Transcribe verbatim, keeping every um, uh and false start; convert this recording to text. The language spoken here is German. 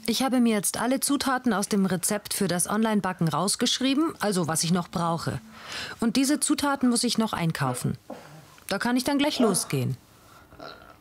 Ich habe mir jetzt alle Zutaten aus dem Rezept für das Online-Backen rausgeschrieben, also was ich noch brauche. Und diese Zutaten muss ich noch einkaufen. Da kann ich dann gleich losgehen.